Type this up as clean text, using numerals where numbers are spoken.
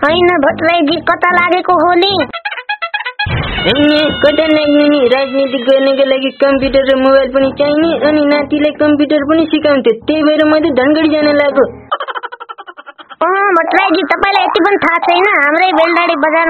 हैन भट्टराईजी कता लागेको हो नि? कता लाग्ने नि, राजनीति गर्नको लागि कम्प्युटर र मोबाइल पनि चाहिने अनि नातिलाई कम्प्युटर पनि सिकाउँथ्यो, त्यही भएर म त धनगढी जान लाग्यो। भट्टराईजी तपाईलाई यति पनि थाहा छैन, हाम्रै बेलडाडी बजार